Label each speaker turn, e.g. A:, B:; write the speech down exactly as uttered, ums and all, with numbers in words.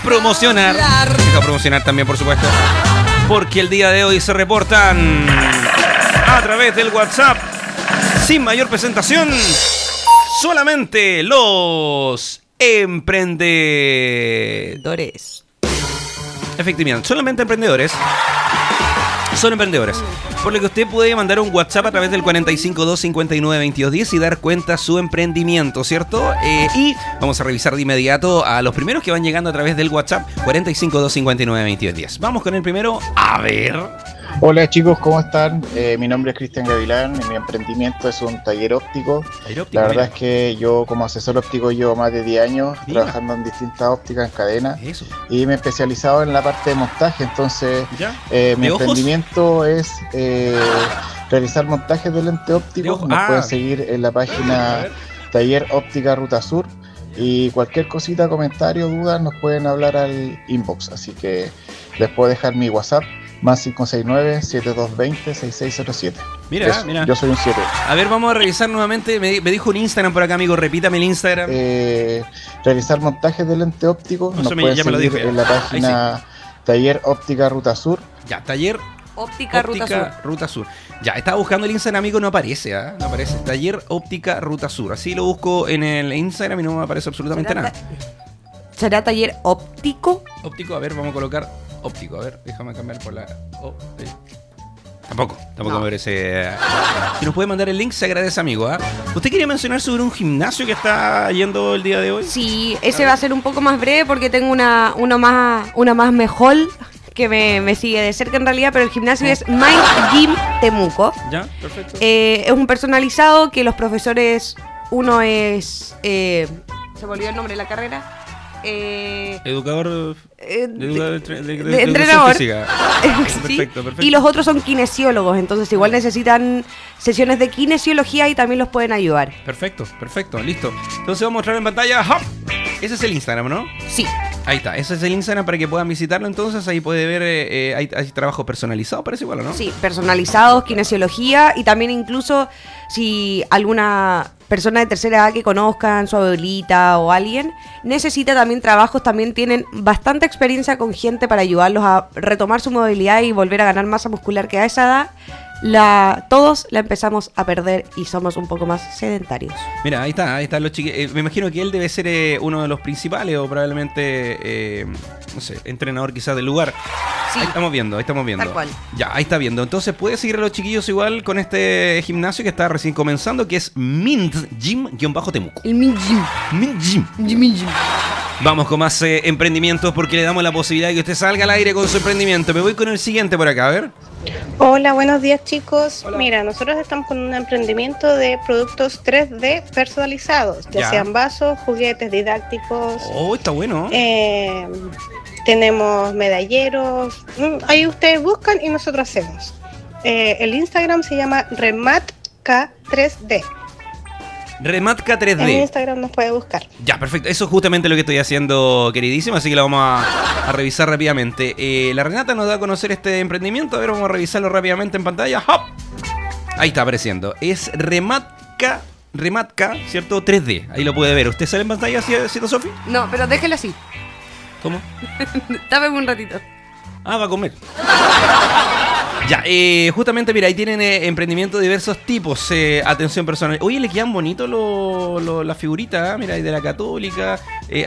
A: promocionar. Deja promocionar también, por supuesto. Porque el día de hoy se reportan a través del WhatsApp, sin mayor presentación, solamente los emprendedores. Efectivamente, solamente emprendedores. Son emprendedores. Por lo que usted puede mandar un WhatsApp a través del cuarenta y cinco dos cincuenta y nueve veintidós diez y dar cuenta su emprendimiento, ¿cierto? Eh, y vamos a revisar de inmediato a los primeros que van llegando a través del WhatsApp cuarenta y cinco dos cincuenta y nueve veintidós diez. Vamos con el primero. A ver.
B: Hola chicos, ¿cómo están? Eh, mi nombre es Cristian Gavilán y mi emprendimiento es un taller óptico. Taller óptico, la verdad mira. Es que yo como asesor óptico llevo más de diez años mira. trabajando en distintas ópticas en cadena. Eso. Y me he especializado en la parte de montaje, entonces eh, mi emprendimiento es eh, realizar montajes de lente óptico. Nos ah. pueden seguir en la página Taller Óptica Ruta Sur y cualquier cosita, comentario, dudas nos pueden hablar al inbox, así que les puedo dejar mi WhatsApp más cinco seis nueve, siete dos dos cero, seis seis cero siete.
A: Mira,
B: Eso,
A: mira.
B: Yo soy un siete.
A: A ver, vamos a revisar nuevamente. Me, me dijo un Instagram por acá, amigo. Repítame el Instagram.
B: Eh, realizar montajes de lente óptico. No, nos
A: me,
B: pueden
A: ya me lo
B: seguir
A: dije.
B: en la página sí. Taller Óptica Ruta Sur.
A: Ya, Taller
C: Óptica, Óptica Ruta, Sur.
A: Ruta Sur. Ya, estaba buscando el Instagram, amigo. No aparece, ¿eh? No aparece. Taller Óptica Ruta Sur. Así lo busco en el Instagram y no me aparece absolutamente
C: ¿Será
A: nada.
C: Ta- ¿Será Taller Óptico?
A: Óptico, a ver, vamos a colocar óptico. A ver, déjame cambiar por la... Oh, eh. Tampoco, tampoco no. me parece... Si nos puede mandar el link, se agradece, amigo. ¿eh? ¿Usted quería mencionar sobre un gimnasio que está yendo el día de hoy?
C: Sí, ese va a ser un poco más breve porque tengo una, una más una más mejor que me, me sigue de cerca en realidad, pero el gimnasio es Mind Gym Temuco.
A: Ya, perfecto.
C: Eh, es un personalizado que los profesores, uno es... Eh, se me olvidó el nombre de la carrera. Eh,
A: Educador,
C: eh,
A: educador de, de, de,
C: de entrenador.
A: Sí. Perfecto, perfecto.
C: Y los otros son kinesiólogos, entonces igual necesitan sesiones de kinesiología y también los pueden ayudar.
A: Perfecto, perfecto, listo. Entonces vamos a mostrar en pantalla. ¡Hop! Ese es el Instagram, ¿no?
C: Sí.
A: Ahí está, ese es el Instagram para que puedan visitarlo. Entonces ahí puede ver, eh, hay, hay trabajo personalizado, parece igual, ¿no?
C: Sí, personalizados, kinesiología y también incluso si alguna persona de tercera edad que conozcan, su abuelita o alguien, necesita también trabajos, también tienen bastante experiencia con gente para ayudarlos a retomar su movilidad y volver a ganar masa muscular, que a esa edad la, todos la empezamos a perder y somos un poco más sedentarios.
A: Mira, ahí está, ahí están los chiquillos. Eh, me imagino que él debe ser eh, uno de los principales o probablemente, eh, no sé, entrenador quizás del lugar. Sí. Ahí estamos viendo, ahí estamos viendo.
C: Tal cual.
A: Ya, ahí está viendo. Entonces puede seguir a los chiquillos igual con este gimnasio que está recién comenzando, que es Mint Gym-Temuco.
C: El Mint Gym.
A: Mint Gym.
C: Mint Gym.
A: Vamos con más eh, emprendimientos porque le damos la posibilidad de que usted salga al aire con su emprendimiento. Me voy con el siguiente por acá, a ver.
D: Hola, buenos días chicos. Hola. Mira, nosotros estamos con un emprendimiento de productos tres D personalizados, ya, ya. sean vasos, juguetes didácticos.
A: Oh, está bueno.
D: Eh, tenemos medalleros. Ahí ustedes buscan y nosotros hacemos. Eh, el Instagram se llama Rematka tres D.
A: Rematka tres D.
D: En Instagram nos puede buscar.
A: Ya, perfecto. Eso es justamente lo que estoy haciendo, queridísimo. Así que lo vamos a, a revisar rápidamente. Eh, la Renata nos da a conocer este emprendimiento. A ver, vamos a revisarlo rápidamente en pantalla. ¡Hop! Ahí está apareciendo. Es Rematka, Rematka, ¿cierto? tres D. Ahí lo puede ver. ¿Usted sale en pantalla, ¿cierto, Sofi?
C: No, pero déjelo así.
A: ¿Cómo?
C: Dame un ratito.
A: Ah, va a comer. Ya, eh, justamente, mira, ahí tienen eh, emprendimientos de diversos tipos. Eh, atención personal. Oye, le quedan bonitos lo, lo, las figuritas, ¿eh? Mira, hay de la Católica. Eh,